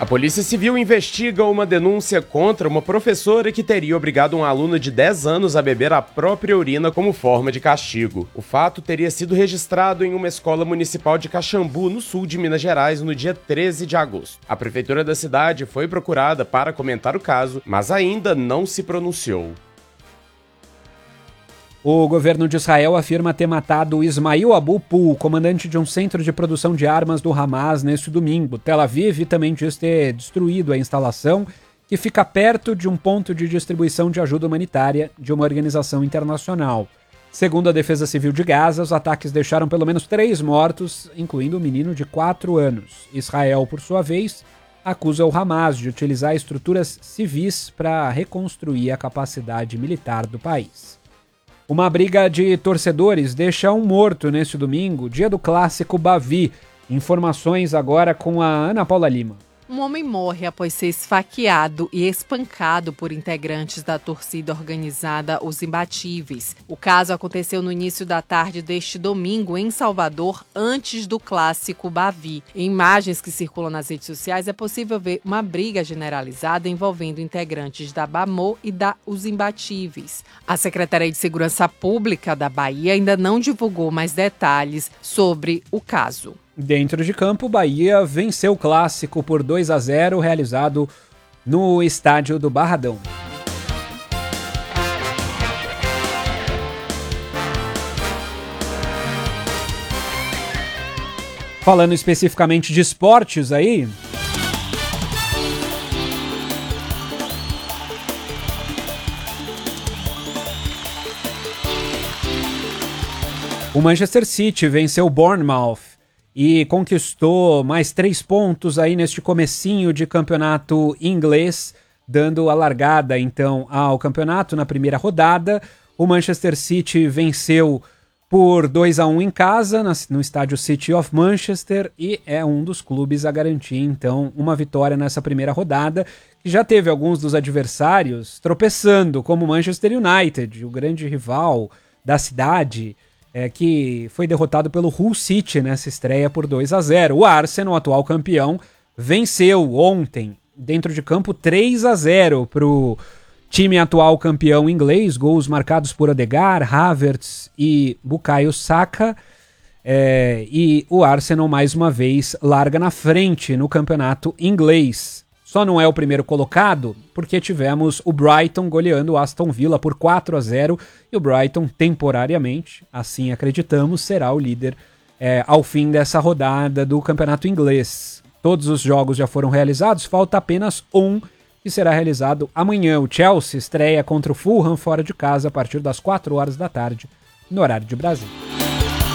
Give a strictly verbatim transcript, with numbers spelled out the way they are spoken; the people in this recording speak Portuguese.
A Polícia Civil investiga uma denúncia contra uma professora que teria obrigado um aluno de dez anos a beber a própria urina como forma de castigo. O fato teria sido registrado em uma escola municipal de Caxambu, no sul de Minas Gerais, no dia treze de agosto. A prefeitura da cidade foi procurada para comentar o caso, mas ainda não se pronunciou. O governo de Israel afirma ter matado Ismail Abu Pul, comandante de um centro de produção de armas do Hamas, neste domingo. Tel Aviv também diz ter destruído a instalação, que fica perto de um ponto de distribuição de ajuda humanitária de uma organização internacional. Segundo a Defesa Civil de Gaza, os ataques deixaram pelo menos três mortos, incluindo um menino de quatro anos. Israel, por sua vez, acusa o Hamas de utilizar estruturas civis para reconstruir a capacidade militar do país. Uma briga de torcedores deixa um morto neste domingo, dia do clássico Bavi. Informações agora com a Ana Paula Lima. Um homem morre após ser esfaqueado e espancado por integrantes da torcida organizada Os Imbatíveis. O caso aconteceu no início da tarde deste domingo em Salvador, antes do clássico Bavi. Em imagens que circulam nas redes sociais é possível ver uma briga generalizada envolvendo integrantes da Bamô e da Os Imbatíveis. A Secretaria de Segurança Pública da Bahia ainda não divulgou mais detalhes sobre o caso. Dentro de campo, o Bahia venceu o clássico por dois a zero, realizado no estádio do Barradão. Falando especificamente de esportes aí... O Manchester City venceu o Bournemouth e conquistou mais três pontos aí neste comecinho de campeonato inglês, dando a largada então ao campeonato na primeira rodada. O Manchester City venceu por dois a um em casa, no estádio City of Manchester, e é um dos clubes a garantir então uma vitória nessa primeira rodada, que já teve alguns dos adversários tropeçando, como o Manchester United, o grande rival da cidade, É, que foi derrotado pelo Hull City nessa estreia por dois a zero. O Arsenal, atual campeão, venceu ontem, dentro de campo, três a zero para o time atual campeão inglês, gols marcados por Odegaard, Havertz e Bukayo Saka. É, e o Arsenal, mais uma vez, larga na frente no campeonato inglês. Só não é o primeiro colocado porque tivemos o Brighton goleando o Aston Villa por quatro a zero e o Brighton, temporariamente, assim acreditamos, será o líder é, ao fim dessa rodada do campeonato inglês. Todos os jogos já foram realizados, falta apenas um que será realizado amanhã. O Chelsea estreia contra o Fulham fora de casa a partir das quatro horas da tarde, no horário de Brasília.